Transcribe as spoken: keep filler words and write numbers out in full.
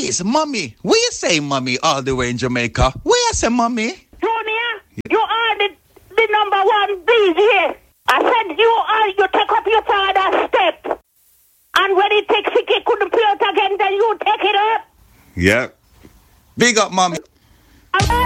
Please, mommy. What you say, mommy, all the way in Jamaica? What you say, mommy? Junior, you are the, the number one bees here. I said you are, you take up your father's step. And when he takes it, he couldn't play it again, then you take it up. Yeah. Big up, mommy. All right.